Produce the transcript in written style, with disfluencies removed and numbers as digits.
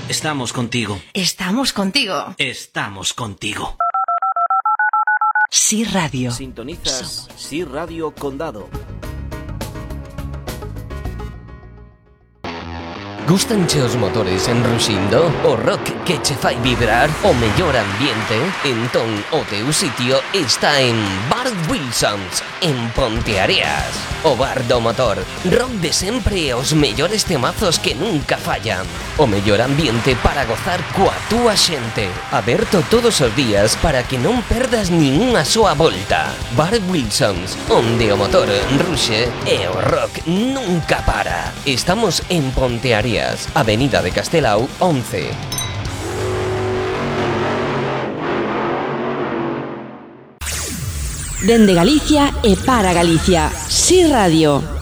Estamos contigo. Estamos contigo. Estamos contigo. Sí Radio. Sintonizas Sí Radio Condado. Gústanche os motores en ruxindo? O rock que che fai vibrar? O mellor ambiente? Entón o teu sitio está en Bar Wilsons, en Ponteareas. O bar do motor. Rock de sempre e os mellores temazos que nunca fallan. O mellor ambiente para gozar coa túa xente. Aberto todos os días para que non perdas nin unha soa volta. Bar Wilsons, onde o motor ruxe e o rock nunca para. Estamos en Ponteareas, Avenida de Castelao 11. Dende Galicia e para Galicia. Sí Radio.